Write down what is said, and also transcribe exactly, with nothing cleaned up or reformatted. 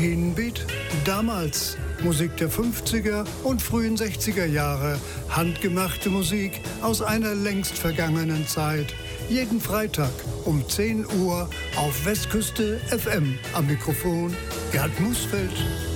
Maschinenbeat? Damals Musik der fünfziger und frühen sechziger Jahre. Handgemachte Musik aus einer längst vergangenen Zeit. Jeden Freitag um zehn Uhr auf Westküste F M. Am Mikrofon Gerd Musfeld.